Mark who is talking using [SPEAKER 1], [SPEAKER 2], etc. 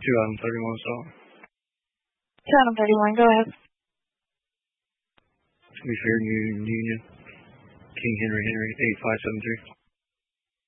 [SPEAKER 1] 2031 stock.
[SPEAKER 2] 2031, go ahead.
[SPEAKER 1] To be fair, Union. King Henry, 8573.